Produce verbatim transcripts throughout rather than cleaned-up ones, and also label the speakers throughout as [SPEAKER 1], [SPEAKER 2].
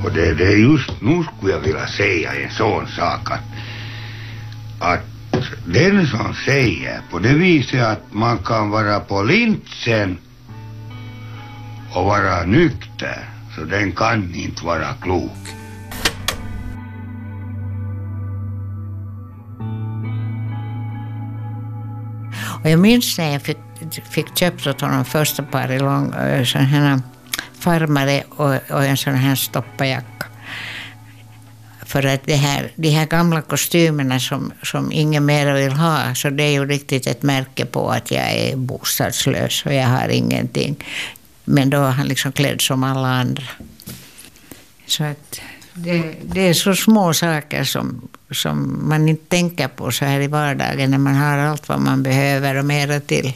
[SPEAKER 1] Och det, det är just nu skulle jag vilja säga en sån sak att, att den som säger på det viset att man kan vara på linsen och vara nykter, så den kan inte vara klok.
[SPEAKER 2] Och jag minns när jag fick, fick köpt åt honom första paret lång, sån här farmare och, och en sån här stoppajacka. För att det här, de här gamla kostymerna som, som ingen mer vill ha, så det är ju riktigt ett märke på att jag är bostadslös och jag har ingenting. Men då är han liksom klädd som alla andra. Så att det, det är så små saker som, som man inte tänker på så här i vardagen när man har allt vad man behöver och mera till.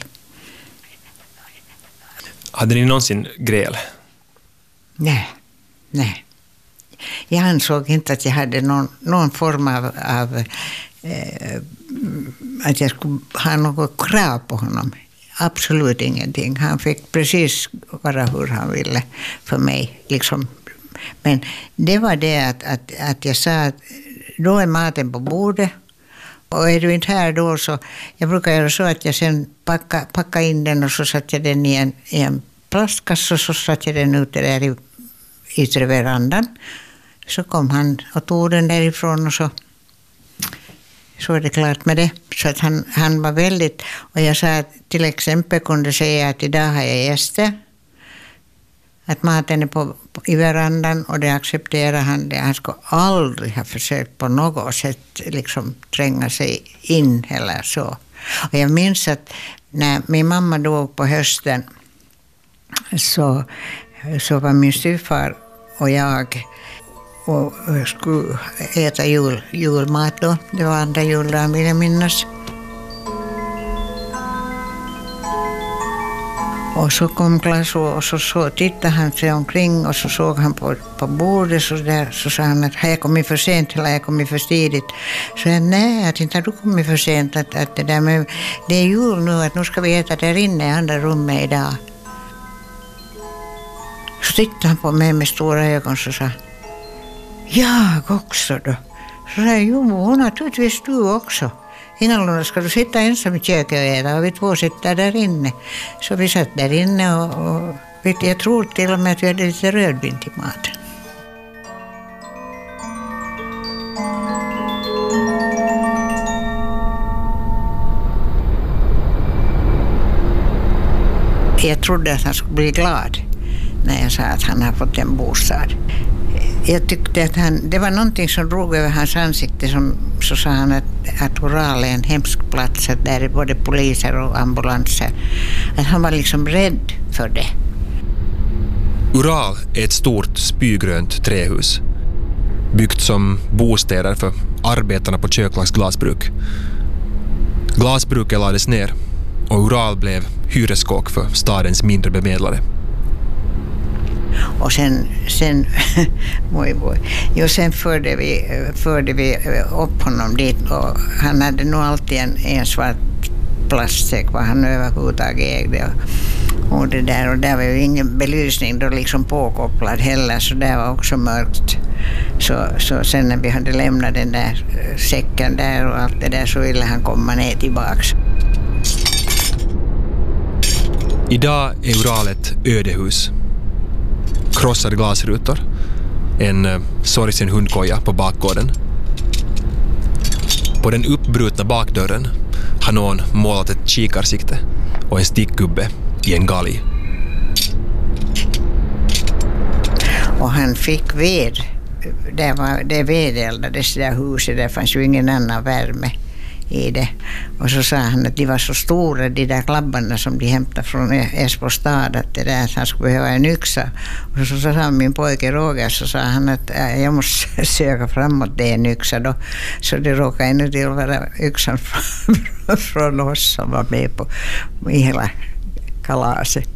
[SPEAKER 3] Hade ni någonsin gräl?
[SPEAKER 2] Nej, nej. Jag ansåg inte att jag hade någon, någon form av, av eh, att jag skulle ha något krav på honom. Absolut ingenting. Han fick precis vara hur han ville för mig. Liksom. Men det var det att, att, att jag sa att då är maten på bordet. Och är du inte här då så... Jag brukar göra så att jag sen packa, packa in den och så satte jag den i en, i en plastkasse och så satte jag den ute där i yttre verandan. Så kom han och tog den därifrån och så, så är det klart med det. Så att han, han var väldigt... Och jag sa att till exempel kunde säga att idag har jag gäster. Att maten är på, på, i verandan och det accepterar han. Det. Han skulle aldrig ha försökt på något sätt liksom tränga sig in eller så. Och jag minns att när min mamma dog på hösten så, så var min styvfar och jag och skulle äta jul, julmat då. Det var andra juldagen vill jag minnas. Och så kom Klas och så, så tittade han sig omkring och så såg han på, på bordet så, där, så sa han att har jag kommit för sent eller har jag kommit för tidigt. Så jag nej, att inte har du kommit för sent. Att, att det, där med, det är jul nu, att nu ska vi äta där inne i andra rummet idag. Så tittade han på mig med stora ögon och sa jag också då. Så sa jag, jo naturligtvis du också. Ingalunda ska du sitta ensam i köket och äta och vi två sitter där inne. Så vi satt där inne och, och vet, jag tror till och med att vi hade lite rödvin till maten. Jag trodde att han skulle bli glad när jag sa att han har fått en bostad. Jag tyckte att han, det var någonting som drog över hans ansikte som så sa han att, att Ural är en hemsk plats, att där är både poliser och ambulanser. Att han var liksom rädd för det.
[SPEAKER 3] Ural är ett stort spygrönt trähus byggt som bostäder för arbetarna på Köklags glasbruk. Glasbruket lades ner och Ural blev hyreskåk för stadens mindre bemedlare.
[SPEAKER 2] Och sen, sen, moj, moj. Jo, sen förde vi, förde vi upp honom dit och han hade nog alltid en, en svart plastsäck vad han överhuvudtaget ägde. Och, och det där, och där var ju ingen belysning då liksom påkopplad heller, så det var också mörkt. Så, så sen när vi hade lämnat den där säcken där och allt det där så ville han komma ner tillbaks.
[SPEAKER 3] Idag är Ural ett ödehus. Krossade glasrutor, en uh, sorgsen hundkoja på bakgården. På den uppbrutna bakdörren har någon målat ett kikarsikte och en stickgubbe i en galg.
[SPEAKER 2] Och han fick ved. Det, var, det vedeldades det där huset, det fanns ju ingen annan värme i det. Och så sa han att de var så stora, de där klabbarna som de hämtade från Esbo stad, att det där, att han skulle behöva en yxa. Och så sa min pojke Roger, så sa han att äh, jag måste söka framåt det en yxa då. Så det råkade ännu till att vara yxan från, från oss som var med på i hela kalaset.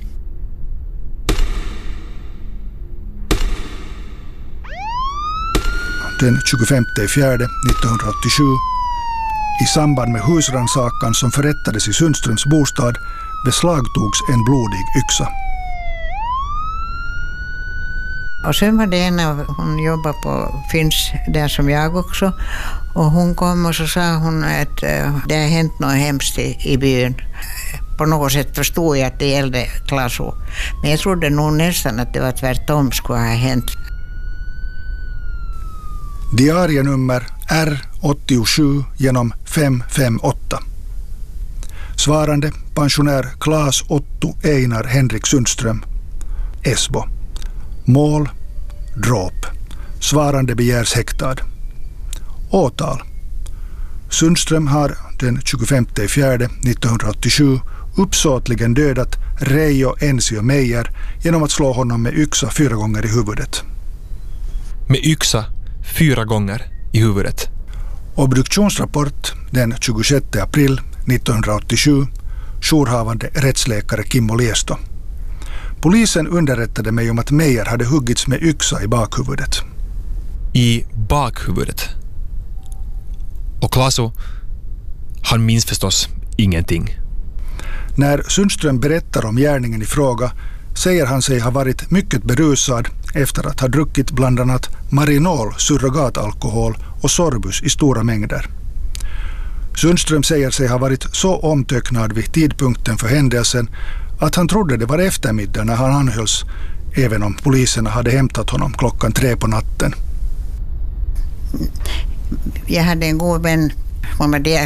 [SPEAKER 4] Den tjugofemte fjärde nittonhundraåttiosju i samband med husrannsakan som förrättades i Sundströms bostad beslagtogs en blodig yxa.
[SPEAKER 2] Och sen var det en av, hon jobbade på Finns där som jag också. Och hon kom och så sa hon att uh, det har hänt något hemskt i, i byn. På något sätt förstod jag att det gällde Klasu. Men jag trodde nog nästan att det var tvärtom skulle ha hänt.
[SPEAKER 4] Diarienummer R åttiosju genom fem fem åtta. Svarande pensionär Claes Otto Einar Henrik Sundström. Esbo. Mål. Dråp. Svarande begärs häktad. Åtal. Sundström har den tjugofemte fjärde nittonhundraåttiosju uppsåtligen dödat Reijo Ensio Meijer genom att slå honom med yxa fyra gånger i huvudet.
[SPEAKER 3] Med yxa fyra gånger i huvudet.
[SPEAKER 4] Obduktionsrapport den tjugosjätte april nittonhundraåttiosju. Jourhavande rättsläkare Kimmo Liesto. Polisen underrättade mig om att Meijer hade huggits med yxa i bakhuvudet.
[SPEAKER 3] I bakhuvudet. Och Klasu, han minns förstås ingenting.
[SPEAKER 4] När Sundström berättar om gärningen i fråga säger han sig ha varit mycket berusad efter att ha druckit bland annat Marinol, surrogatalkohol och sorbus i stora mängder. Sundström säger sig ha varit så omtöcknad vid tidpunkten för händelsen att han trodde det var eftermiddag när han anhölls, även om poliserna hade hämtat honom klockan tre på natten.
[SPEAKER 2] Jag hade en god vän, hon var